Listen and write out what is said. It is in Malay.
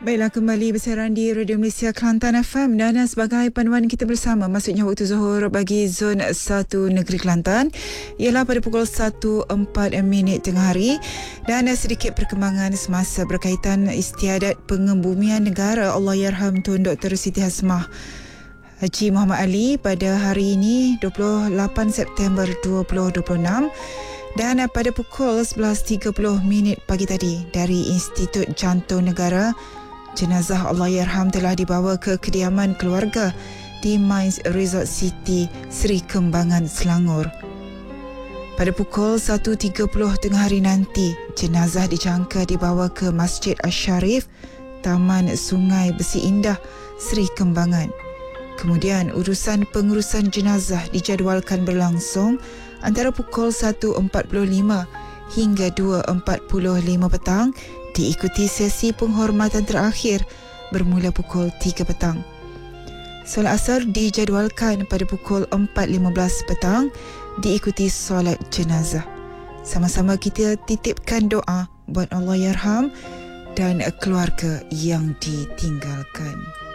Baiklah, kembali bersiaran di Radio Malaysia Kelantan FM dan sebagai panduan kita bersama, maksudnya waktu zuhur bagi zon 1 negeri Kelantan ialah pada pukul 1.04 tengah hari, dan sedikit perkembangan semasa berkaitan istiadat pengembumian negara Allahyarham Tun Dr. Siti Hasmah Haji Muhammad Ali pada hari ini 28 September 2026. Dan pada pukul 11.30 pagi tadi dari Institut Jantung Negara, jenazah Allahyarham telah dibawa ke kediaman keluarga di Mines Resort City, Seri Kembangan, Selangor. Pada pukul 1.30 tengah hari nanti, jenazah dijangka dibawa ke Masjid Asy-Syarif, Taman Sungai Besi Indah, Seri Kembangan. Kemudian urusan pengurusan jenazah dijadualkan berlangsung antara pukul 1.45 hingga 2.45 petang, diikuti sesi penghormatan terakhir bermula pukul 3 petang. Solat asar dijadualkan pada pukul 4.15 petang, diikuti solat jenazah. Sama-sama kita titipkan doa buat Allahyarham dan keluarga yang ditinggalkan.